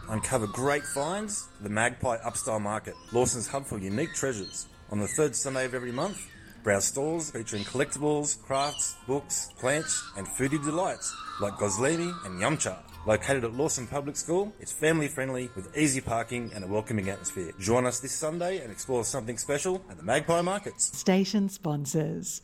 Uncover great finds at the Magpie Upstyle Market, Lawson's hub for unique treasures. On the third Sunday of every month, browse stalls featuring collectibles, crafts, books, plants and foodie delights like gozlemi and yumcha. Located at Lawson Public School, it's family friendly with easy parking and a welcoming atmosphere. Join us this Sunday and explore something special at the Magpie Markets. Station sponsors.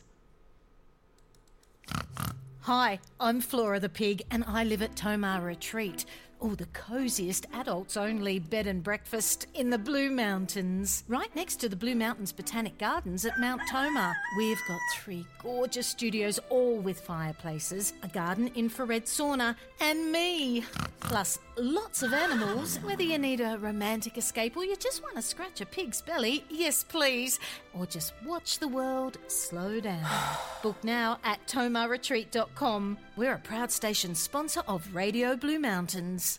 Hi, I'm Flora the Pig and I live at Tomar Retreat. Oh, the cosiest adults-only bed and breakfast in the Blue Mountains. Right next to the Blue Mountains Botanic Gardens at Mount Tomar. We've got 3 gorgeous studios, all with fireplaces, a garden infrared sauna, and me. Plus, lots of animals. Whether you need a romantic escape or you just want to scratch a pig's belly, yes please. Or just watch the world slow down. Book now at tomarretreat.com. We're a proud station sponsor of Radio Blue Mountains.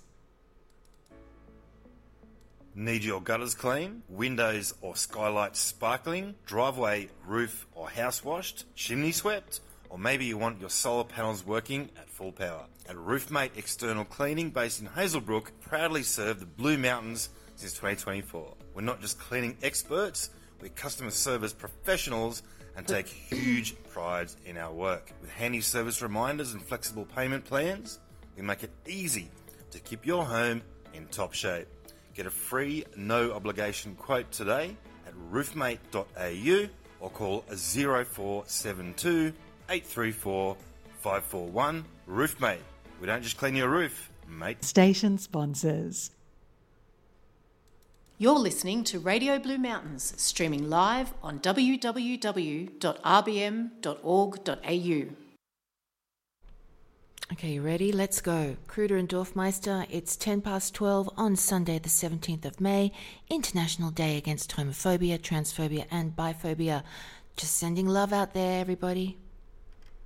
Need your gutters clean, windows or skylights sparkling, driveway, roof or house washed, chimney swept, or maybe you want your solar panels working at full power. At Roofmate External Cleaning, based in Hazelbrook, proudly serve the Blue Mountains since 2024. We're not just cleaning experts, we're customer service professionals and take huge pride in our work. With handy service reminders and flexible payment plans, we make it easy to keep your home in top shape. Get a free, no-obligation quote today at roofmate.au or call 0472 834 541. Roofmate. We don't just clean your roof, mate. Station sponsors. You're listening to Radio Blue Mountains, streaming live on www.rbm.org.au. Okay, you ready? Let's go. Kruder and Dorfmeister, it's 12 on Sunday the 17th of May, International Day Against Homophobia, Transphobia and Biphobia. Just sending love out there, everybody.